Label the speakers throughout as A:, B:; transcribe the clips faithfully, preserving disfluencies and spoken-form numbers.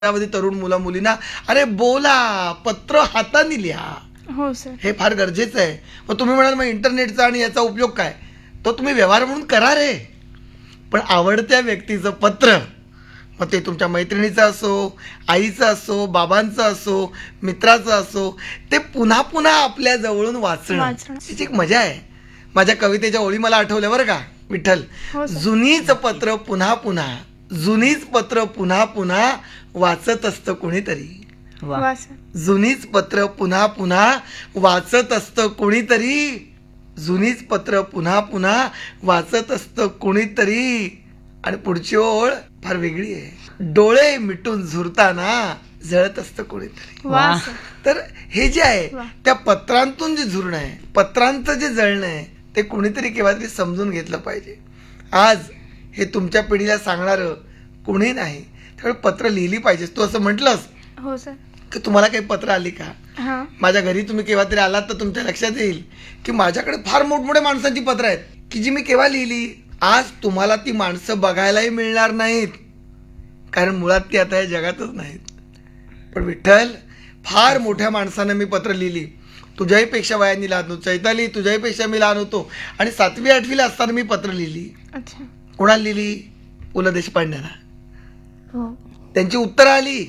A: त्यामध्ये तरुण मुला मुलींना अरे बोला, पत्र हाताने लिहा.
B: हो सर,
A: हे फार गरजेचं आहे. मग तुम्ही म्हणाल मग इंटरनेटचा आणि याचा उपयोग काय, तो तुम्ही व्यवहार म्हणून करा रे. पण आवडत्या व्यक्तीचं पत्र, मग ते तुमच्या मैत्रिणीचं असो, आईचं असो, बाबांचं असो, मित्राचं असो, ते पुन्हा पुन्हा आपल्या जवळून वाचणं
B: वाचणं.
A: त्याची एक मजा आहे. माझ्या कवितेच्या ओळी मला आठवल्या बरं का विठ्ठल.
B: हो सर.
A: जुनीच पत्र पुन्हा पुन्हा, जुनीच पत्र पुन्हा पुन्हा वाचत असतं कोणीतरी.
B: वा सर.
A: जुनीच पत्र पुन्हा पुन्हा वाचत असतं कोणीतरी, जुनीच पत्र पुन्हा पुन्हा वाचत असतं कोणीतरी. आणि पुढची ओळ फार वेगळी आहे. डोळे मिटून झुरताना जळत असतं कोणीतरी.
B: वा सर.
A: तर हे जे आहे
B: वा.
A: त्या पत्रांतून जे झुरणं आहे, पत्रांचं जे जळणं आहे, ते कोणीतरी केव्हा तरी समजून घेतलं पाहिजे. आज हे तुमच्या पिढीला सांगणारं कोणी नाही, त्यामुळे पत्र लिहिली पाहिजे. तू असं म्हटलंस
B: हो सर.
A: की तुम्हाला काही पत्र आली का?
B: हा.
A: माझ्या घरी तुम्ही केव्हा तरी आलात तर तुमच्या लक्षात येईल की माझ्याकडे फार मोठमोठ्या माणसांची पत्र आहेत की जी मी केव्हा लिहिली. आज तुम्हाला ती माणसं बघायलाही मिळणार नाहीत, कारण मुळात ती आता या जगातच नाहीत. पण विठ्ठल, फार मोठ्या माणसानं मी पत्र लिहिली. तुझ्याही पेक्षा वयाने लहान होतो चैताली, तुझ्याही पेक्षा मी लहान होतो. आणि सातवी आठवीला असताना मी पत्र लिहिली.
B: अच्छा.
A: कोणाला लिहिली? पु ल देशपांड्यांना.
B: हो.
A: त्यांची उत्तरं आली.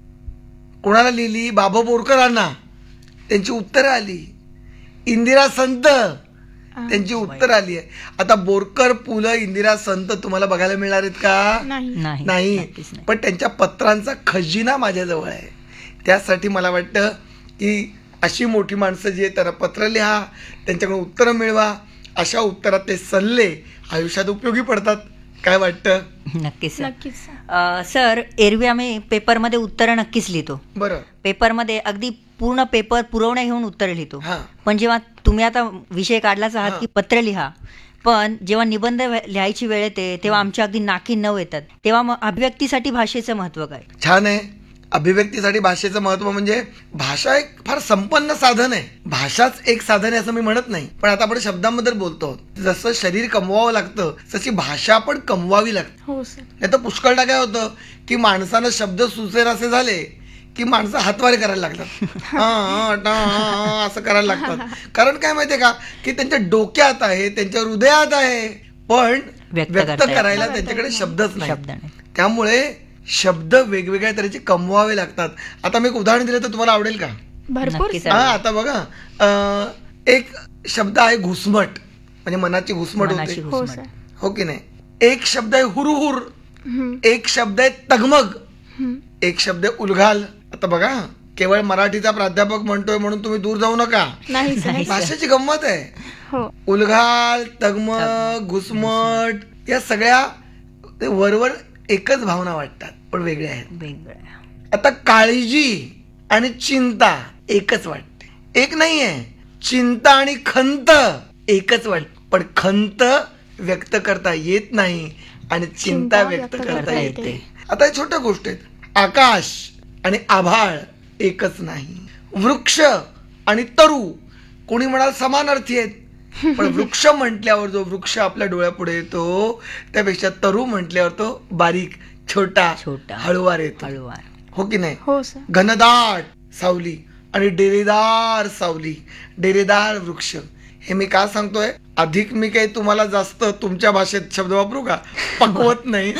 A: कोणाला लिहिली? बाबा बोरकरांना. त्यांची उत्तरं आली. इंदिरा संत, त्यांची उत्तर आली आहे. आता बोरकर, पु ल, इंदिरा संत तुम्हाला बघायला मिळणार आहेत का?
B: नाही.
C: नाही
A: नाही.
C: नक्कीच नाही.
A: पण त्यांच्या पत्रांचा खजिना माझ्याजवळ आहे. त्यासाठी मला वाटतं की अशी मोठी माणसं जी आहेत त्यांना पत्र लिहा, त्यांच्याकडून उत्तरं मिळवा. अशा उत्तरात ते सल्ले आयुष्यात उपयोगी पडतात. काय वाटतं?
C: नक्कीच सर.
B: नक्कीच सर.
C: अ, सर, एरवी आम्ही पेपरमध्ये उत्तरं नक्कीच लिहितो.
A: बरं.
C: पेपरमध्ये अगदी पूर्ण पेपर पुरवण्या घेऊन उत्तर लिहितो.
A: हां.
C: पण जेव्हा तुम्ही आता विषय काढलाच आहात
A: हां.
C: की पत्र लिहा, पण जेव्हा निबंध वे- लिहायची वेळ येते तेव्हा आमच्या अगदी नाकी नऊ येतात. तेव्हा मग अभिव्यक्तीसाठी भाषेचं महत्व काय?
A: छान आहे. अभिव्यक्तीसाठी भाषेचं महत्व म्हणजे भाषा एक फार संपन्न साधन आहे. भाषाच एक साधन आहे असं मी म्हणत नाही, पण आता आपण शब्दांबद्दल बोलतो. जसं शरीर कमवावं लागतं तशी भाषा पण कमवावी लागते.
B: हो सर.
A: नाही तर पुष्कळदा काय होतं की माणसानं शब्द सुचेनासे झाले की माणसं हातवारे करायला लागतात. हा, हा, टा, हा, हा, असं करायला लागतात. कारण काय माहितीये का की त्यांच्या डोक्यात आहे, त्यांच्या हृदयात आहे, पण
C: व्यक्त
A: व्यक्त
C: करता येत
A: करायला
B: नाही.
A: त्यांच्याकडे शब्दच नाही.
C: शब्द नाही.
A: त्यामुळे शब्द वेगवेगळ्या तऱ्हेचे कमवावे लागतात. आता मी एक उदाहरण दिलं तर तुम्हाला आवडेल का?
B: भरपूर
C: नक्कीच.
B: सर.
A: हा, आता बघा, अं, एक शब्द आहे घुसमट, म्हणजे मनाची घुसमट
C: मनाची
A: होते,
B: हो
C: घुसमट.
B: सर.
A: हो की नाही? एक शब्द आहे हुरहुर,
B: हम्म.
A: एक शब्द आहे तगमग,
B: हम्म.
A: एक शब्द आहे उलघाल. आता बघा, केवळ मराठीचा प्राध्यापक म्हणतोय म्हणून तुम्ही दूर जाऊ नका.
B: नाही सर.
C: नाही.
A: भाषेची गंमत आहे.
B: हो.
A: उलघाल, तगमग, घुसमट, या सगळ्या ते वरवर एकच भावना वाटतात पण वेगळ्या आहेत.
C: वेगवेगळ्या.
A: आता काळजी आणि चिंता एकच वाटते, एक नाहीये. चिंता आणि खंत एकच वाटते, पण खंत व्यक्त करता येत नाही आणि चिंता
B: चिंता
A: व्यक्त
B: व्यक्त
A: करता
B: करता
A: येते.
B: येते.
A: आता या छोट्या गोष्टी आहेत. आकाश आणि आभाळ एकच नाही. वृक्ष आणि तरू कोणी म्हणाल समानार्थी आहेत, पण वृक्ष म्हटल्यावर जो वृक्ष आपल्या डोळ्यापुढे येतो त्यापेक्षा तरू म्हटल्यावर तो बारीक, छोटा,
C: छोटा,
A: हळुवार येतो.
C: हळुवार.
A: हो की नाही?
B: हो सर.
A: घनदाट सावली आणि डेरेदार सावली, डेरेदार वृक्ष. हे मी का सांगतोय? अधिक मी काही तुम्हाला जास्त तुमच्या भाषेत शब्द वापरू का पकवत नाही.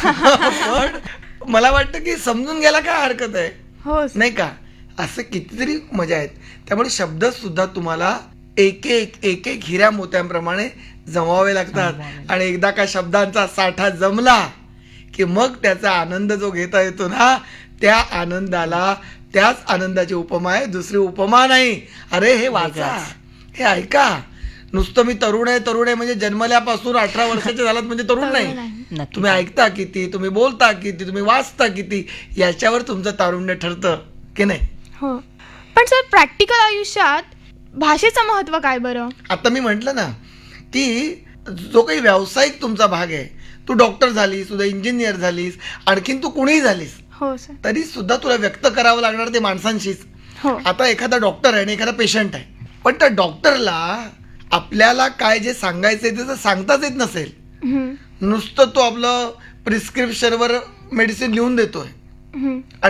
A: पण मला वाटतं की समजून घ्यायला काय हरकत आहे,
B: हो सर.
A: नाही का? असं कितीतरी मजा आहेत. त्यामुळे शब्द सुद्धा तुम्हाला एक एक एक एक हिऱ्या मोत्यांप्रमाणे जमवावे लागतात. आणि एकदा का शब्दांचा साठा जमला की मग त्याचा आनंद जो घेता येतो ना, त्या आनंदाला, त्याच आनंदाची उपमा आहे, दुसरी उपमा नाही. अरे हे वाचा, हे ऐका. नुसतं मी तरुण आहे तरुण आहे म्हणजे जन्मल्यापासून अठरा वर्षाचे झालात म्हणजे तरुण नाही.
C: नक्कीच.
A: तुम्ही ऐकता किती, तुम्ही बोलता किती, तुम्ही वाचता किती, याच्यावर तुमचं तारुण्य ठरतं की नाही?
B: हो. पण सर, प्रॅक्टिकल आयुष्यात भाषेचं महत्व काय बरं?
A: आता मी म्हटलं ना की जो काही व्यावसायिक तुमचा भाग आहे, तू डॉक्टर झालीस, तुझा इंजिनियर झालीस, आणखीन तू कुणीही झालीस,
B: हो सर.
A: तरी सुद्धा तुला व्यक्त करावं लागणार ते माणसांशीच.
B: हो.
A: आता एखादा डॉक्टर आहे आणि एखादा पेशंट आहे, पण त्या डॉक्टरला आपल्याला काय जे सांगायचंय ते जर सांगताच येत नसेल,
B: हम्म.
A: नुसतं तो आपलं प्रिस्क्रिप्शनवर मेडिसिन लिहून देतोय,
B: हम्म.